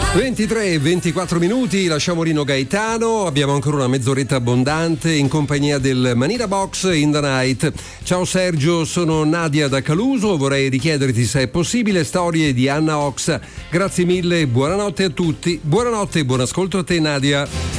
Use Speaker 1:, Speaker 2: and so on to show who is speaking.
Speaker 1: 23 e 24 minuti, lasciamo Rino Gaetano, abbiamo ancora una mezz'oretta abbondante in compagnia del Manila Box in the Night. Ciao Sergio, sono Nadia da Caluso, vorrei richiederti se è possibile storie di Anna Ox. Grazie mille, buonanotte a tutti, buonanotte e buon ascolto a te Nadia.